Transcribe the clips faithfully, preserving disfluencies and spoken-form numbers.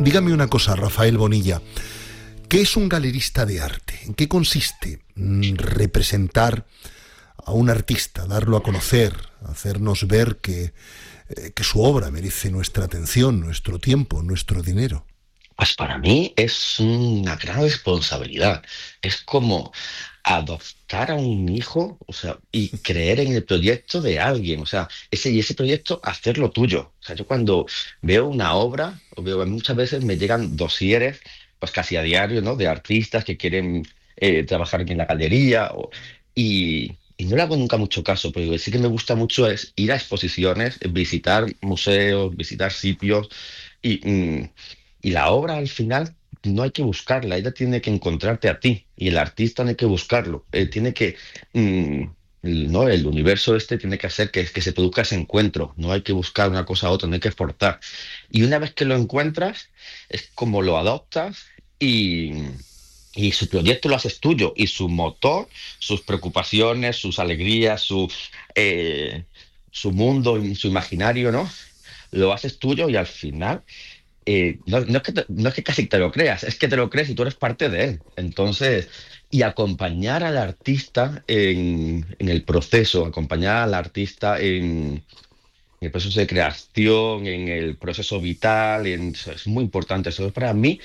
Dígame una cosa, Rafael Bonilla. ¿Qué es un galerista de arte? ¿En qué consiste mm, representar a un artista, darlo a conocer, hacernos ver que, eh, que su obra merece nuestra atención, nuestro tiempo, nuestro dinero? Pues para mí es una gran responsabilidad. Es como adoptar a un hijo, o sea, y creer en el proyecto de alguien, o sea, ese y ese proyecto hacerlo tuyo. O sea, yo cuando veo una obra, o veo muchas veces me llegan dosieres, pues casi a diario, ¿no? De artistas que quieren eh, trabajar en la galería, o- y, y no le hago nunca mucho caso, pero sí que me gusta mucho es ir a exposiciones, visitar museos, visitar sitios y, mm, y la obra al final no hay que buscarla, ella tiene que encontrarte a ti y el artista no hay que buscarlo, eh, tiene que, mm, el- ¿no? El universo este tiene que hacer que, que se produzca ese encuentro, no hay que buscar una cosa a otra, no hay que forzar. Y una vez que lo encuentras, es como lo adoptas y, y su proyecto lo haces tuyo y su motor, sus preocupaciones, sus alegrías, su, eh, su mundo, su imaginario, ¿no? Lo haces tuyo y al final eh, no, no es que te- no es que casi te lo creas, es que te lo crees y tú eres parte de él. Entonces, y acompañar al artista en, en el proceso, acompañar al artista en, en el proceso de creación, en el proceso vital, en- eso es muy importante. Eso es para mí,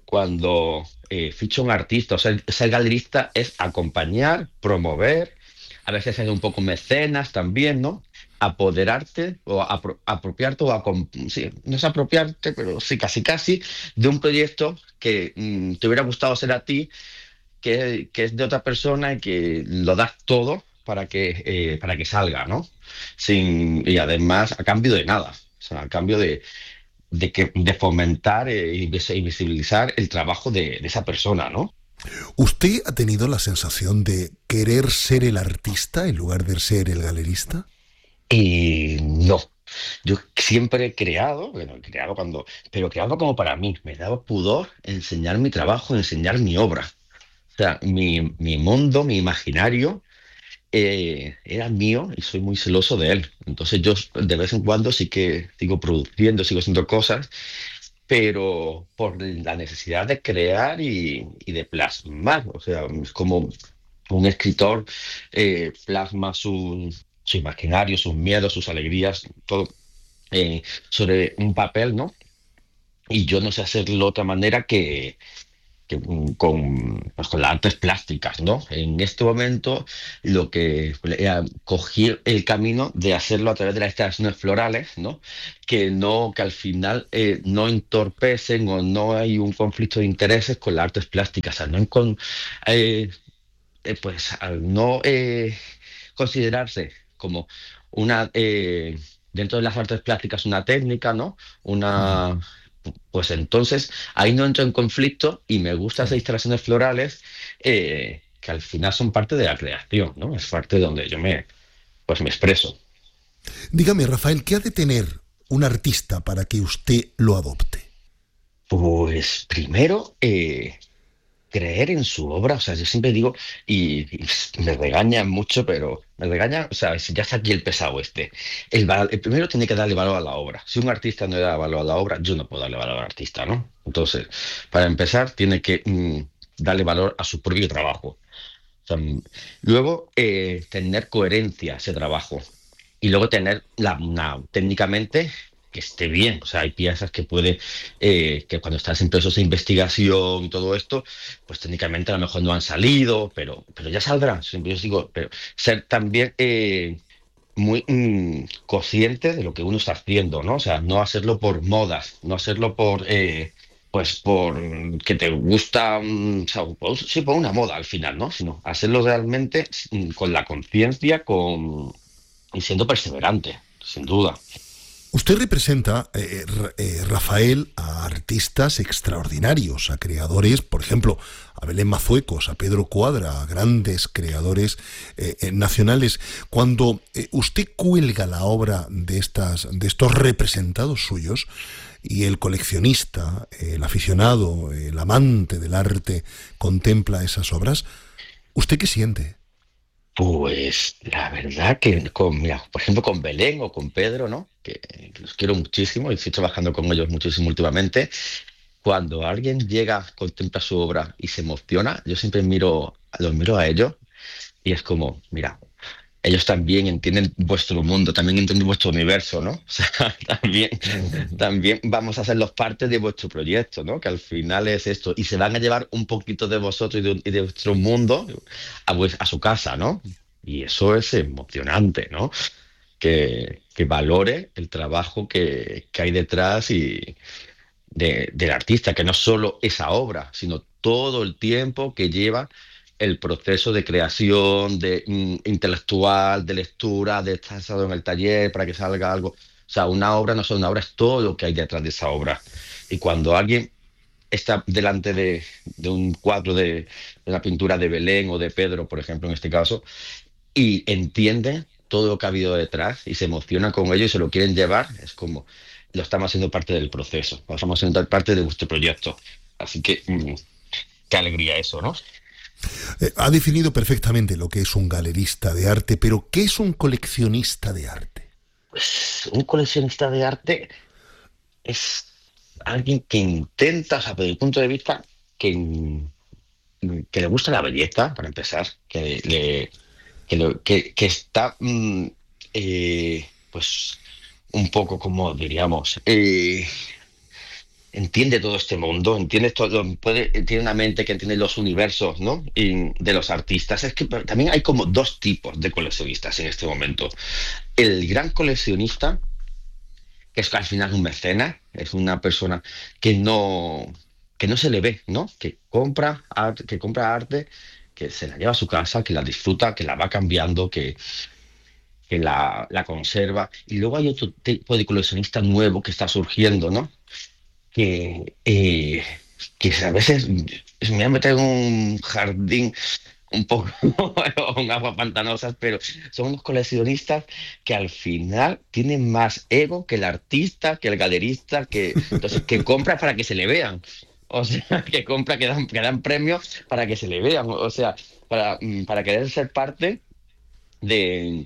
cuando eh, ficho a un artista, o sea, ser galerista es acompañar, promover, a veces ser un poco mecenas también, ¿no? Apoderarte o apro- apropiarte o acom- sí, no es apropiarte, pero sí, casi casi, de un proyecto que mm, te hubiera gustado ser a ti, que, que es de otra persona y que lo das todo para que, eh, para que salga, ¿no? Sin, y además a cambio de nada, o sea, a cambio de, de, que, de fomentar eh, y vis- y visibilizar el trabajo de, de esa persona, ¿no? ¿Usted ha tenido la sensación de querer ser el artista en lugar de ser el galerista? Y no. Yo siempre he creado, bueno, he creado cuando, pero creado como para mí. Me daba pudor enseñar mi trabajo, enseñar mi obra. O sea, mi, mi mundo, mi imaginario eh, era mío y soy muy celoso de él. Entonces yo de vez en cuando sí que sigo produciendo, sigo haciendo cosas, pero por la necesidad de crear y, y de plasmar. O sea, es como un escritor eh, plasma su, su imaginario, sus miedos, sus alegrías, todo eh, sobre un papel, ¿no? Y yo no sé hacerlo de otra manera que que, mm, con, pues, con las artes plásticas, ¿no? En este momento lo que eh, cogí el camino de hacerlo a través de las instalaciones florales, ¿no? Que no, que al final eh, no entorpecen o no hay un conflicto de intereses con las artes plásticas, o sea, no encon- eh, eh, pues al no eh, considerarse como una eh, dentro de las artes plásticas una técnica, ¿no? Una pues entonces ahí no entro en conflicto y me gustan esas Claro. instalaciones florales eh, que al final son parte de la creación, ¿no? Es parte de donde yo me pues me expreso. Dígame, Rafael, ¿qué ha de tener un artista para que usted lo adopte? Pues primero eh, creer en su obra, o sea, yo siempre digo, y, y me regañan mucho, pero me regañan, o sea, si ya está aquí el pesado este. El, val- el primero tiene que darle valor a la obra. Si un artista no le da valor a la obra, yo no puedo darle valor al artista, ¿no? Entonces, para empezar, tiene que mm, darle valor a su propio trabajo. O sea, mm, luego, eh, tener coherencia a ese trabajo. Y luego tener la, una, técnicamente que esté bien. O sea, hay piezas que puede, eh, que cuando estás en procesos de investigación y todo esto, pues técnicamente a lo mejor no han salido, pero, pero ya saldrán. Siempre yo digo, pero ser también eh, muy mm, consciente de lo que uno está haciendo, ¿no? O sea, no hacerlo por modas, no hacerlo por, eh, pues por mm, que te gusta, mm, o sea, por- sí, por una moda al final, ¿no? Sino hacerlo realmente mm, con la conciencia, con y siendo perseverante, sin duda. Usted representa, eh, Ra- eh, Rafael, a artistas extraordinarios, a creadores, por ejemplo, a Belén Mazuecos, a Pedro Cuadra, a grandes creadores eh, eh, nacionales. Cuando eh, usted cuelga la obra de, estas, de estos representados suyos, y el coleccionista, el aficionado, el amante del arte, contempla esas obras, ¿usted qué siente? Pues la verdad que con, mira, por ejemplo, con Belén o con Pedro, ¿no? Que, que los quiero muchísimo y estoy trabajando con ellos muchísimo últimamente. cuando alguien llega, contempla su obra y se emociona, yo siempre miro, los miro a ellos y es como, mira, ellos también entienden vuestro mundo, también entienden vuestro universo, ¿no? O sea, también, también vamos a ser los partes de vuestro proyecto, ¿no? Que al final es esto. Y se van a llevar un poquito de vosotros y de, y de vuestro mundo a, vues- a su casa, ¿no? Y eso es emocionante, ¿no? Que, que valore el trabajo que, que hay detrás y de- del artista, que no solo esa obra, sino todo el tiempo que lleva el proceso de creación, de mm, intelectual, de lectura, de estar en el taller para que salga algo. O sea, una obra no solo una obra, es todo lo que hay detrás de esa obra. Y cuando alguien está delante de, de un cuadro de, de una pintura de Belén o de Pedro, por ejemplo, en este caso, y entiende todo lo que ha habido detrás y se emociona con ello y se lo quieren llevar, es como lo estamos haciendo parte del proceso, lo estamos haciendo parte de vuestro proyecto. Así que, mm, qué alegría eso, ¿no? Eh, ha definido perfectamente lo que es un galerista de arte, pero ¿qué es un coleccionista de arte? Pues un coleccionista de arte es alguien que intenta, o sea, desde el punto de vista que, que le gusta la belleza, para empezar, que le, que, lo- que- que está, mm, eh, pues, un poco como diríamos, eh, entiende todo este mundo, entiende todo, puede, tiene una mente que entiende los universos, ¿no? Y de los artistas. Es que pero también hay como dos tipos de coleccionistas en este momento. El gran coleccionista, que es al final un mecenas, es una persona que no, que no se le ve, ¿no? Que compra arte, que compra arte, que se la lleva a su casa, que la disfruta, que la va cambiando, que, que la, la conserva. Y luego hay otro tipo de coleccionista nuevo que está surgiendo, ¿no? Que, eh, que a veces me voy a meter en un jardín un poco con aguas pantanosas, pero son unos coleccionistas que al final tienen más ego que el artista, que el galerista, que entonces que compra para que se le vean. O sea, que compra, que dan, que dan premios para que se le vean. O sea, para, mm, para querer ser parte de,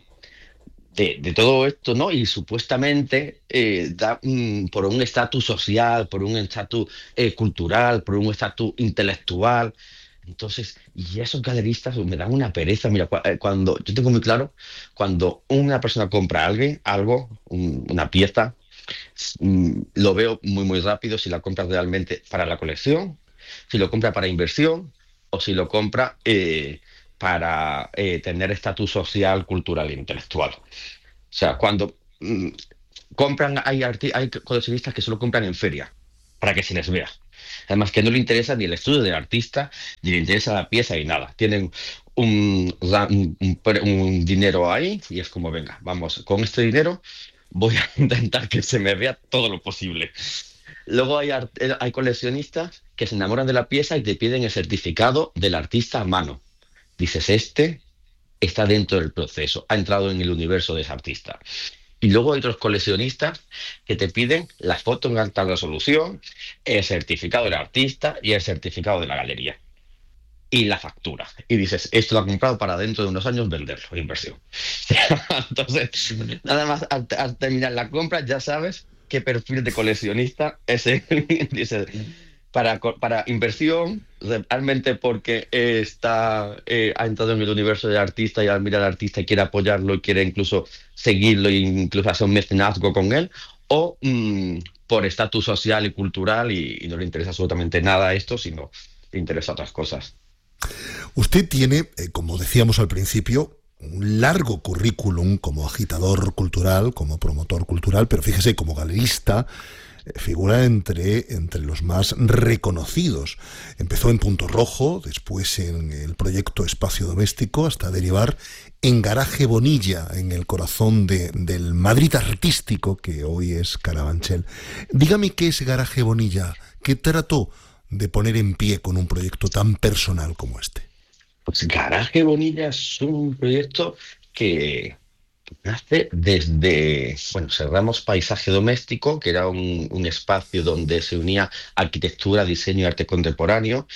de, de todo esto, ¿no? Y supuestamente eh, da, mm, por un estatus social, por un estatus eh, cultural, por un estatus intelectual. Entonces, y esos galeristas me dan una pereza. Mira, cua- eh, cuando yo tengo muy claro, cuando una persona compra a alguien, algo, un- una pieza, s- mm, lo veo muy, muy rápido si la compra realmente para la colección, si lo compra para inversión o si lo compra eh, para eh, tener estatus social, cultural e intelectual. O sea, cuando mm, compran, hay, arti- hay coleccionistas que solo compran en feria para que se les vea. Además, que no le interesa ni el estudio del artista, ni le interesa la pieza ni nada. Tienen un, ra- un, un pre- un dinero ahí y es como, venga, vamos, con este dinero voy a intentar que se me vea todo lo posible. Luego hay, art- eh, hay coleccionistas que se enamoran de la pieza y te piden el certificado del artista a mano. Dices, este está dentro del proceso, ha entrado en el universo de ese artista. Y luego hay otros coleccionistas que te piden la foto en alta resolución, el certificado del artista y el certificado de la galería. Y la factura. Y dices, esto lo ha comprado para dentro de unos años venderlo, inversión. Entonces, nada más al, al terminar la compra ya sabes qué perfil de coleccionista es el. Dices, para, co- para inversión, realmente porque eh, está, eh, ha entrado en el universo del artista y al mirar al artista quiere apoyarlo y quiere incluso seguirlo e incluso hacer un mecenazgo con él, o mm, por estatus social y cultural y, y no le interesa absolutamente nada esto, sino le interesa otras cosas. Usted tiene, eh, como decíamos al principio, un largo currículum como agitador cultural, como promotor cultural, pero fíjese, como galerista, eh, figura entre, entre los más reconocidos. Empezó en Punto Rojo, después en el proyecto Espacio Doméstico, hasta derivar en Garaje Bonilla, en el corazón de, del Madrid artístico, que hoy es Carabanchel. Dígame qué es Garaje Bonilla, qué trató de poner en pie con un proyecto tan personal como este. Pues Garaje Bonilla es un proyecto que nace desde, bueno, cerramos Paisaje Doméstico, que era un, un espacio donde se unía arquitectura, diseño y arte contemporáneo,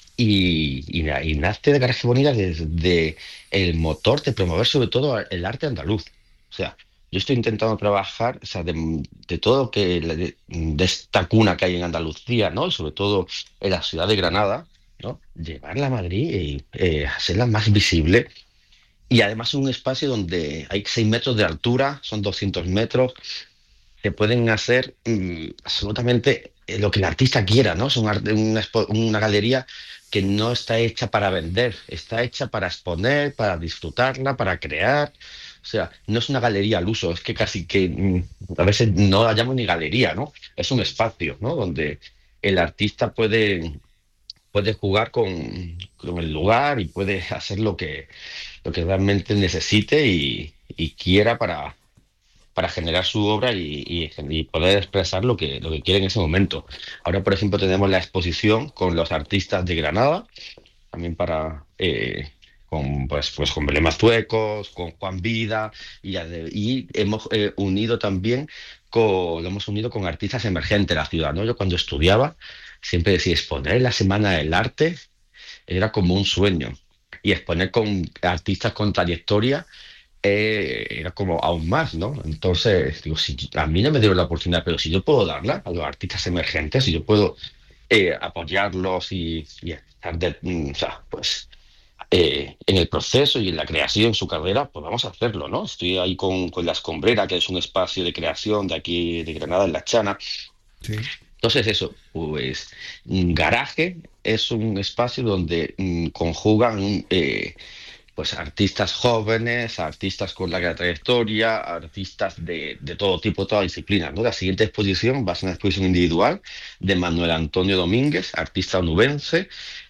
y, y, na- y nace de Garaje Bonilla desde el motor de promover sobre todo el arte andaluz. O sea, yo estoy intentando trabajar, o sea, de, de todo lo que, de, de esta cuna que hay en Andalucía, ¿no? Sobre todo en la ciudad de Granada, ¿no? Llevarla a Madrid y eh, hacerla más visible. Y además un espacio donde hay seis metros de altura, son doscientos metros, que pueden hacer mm, absolutamente eh, lo que el artista quiera, ¿no? Es un arte- una, expo- una galería que no está hecha para vender, está hecha para exponer, para disfrutarla, para crear. O sea, no es una galería al uso, es que casi que mm, a veces no la llamo ni galería, ¿no? Es un espacio, ¿no? Donde el artista puede, puede jugar con, con el lugar y puede hacer lo que, lo que realmente necesite y, y quiera para para generar su obra y, y- y poder expresar lo que, lo que quiere en ese momento. Ahora, por ejemplo, tenemos la exposición con los artistas de Granada, también para... eh, con, pues, pues con Belén Mazuecos, con Juan Vida, y, ade- y hemos eh, unido también con, lo hemos unido con artistas emergentes de la ciudad, ¿no? Yo cuando estudiaba siempre decía, exponer en la Semana del Arte era como un sueño, y exponer con artistas con trayectoria eh, era como aún más, ¿no? Entonces, digo, si a mí no me dieron la oportunidad, pero si yo puedo darla a los artistas emergentes, si yo puedo eh, apoyarlos y, y estar de- mm, o sea, pues, eh, en el proceso y en la creación en su carrera, pues vamos a hacerlo, ¿no? Estoy ahí con, con La Escombrera, que es un espacio de creación de aquí de Granada, en La Chana. Sí. Entonces, eso, pues, mm, Garaje es un espacio donde mm, conjugan eh, pues artistas jóvenes, artistas con larga trayectoria, artistas de, de todo tipo, toda disciplina, ¿no? La siguiente exposición va a ser una exposición individual de Manuel Antonio Domínguez, artista onubense,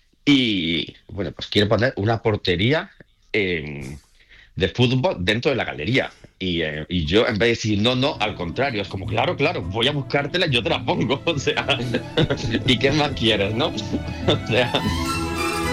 y bueno, pues quiere poner una portería en- de fútbol dentro de la galería. Y, eh, y yo, en vez de decir no, no, al contrario, es como, claro, claro, voy a buscártela, yo te la pongo, o sea, ¿y qué más quieres, no? O sea.